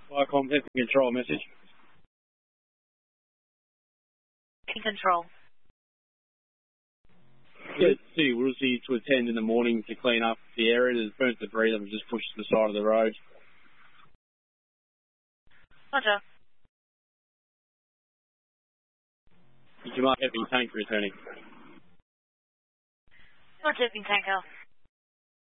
Viacom, Pepper Control message. In control. Get City Wilsey to attend in the morning to clean up the area. There's burnt debris that was just pushed to the side of the road. Roger. You can mark Epping Tank returning. Roger, Epping Tanker.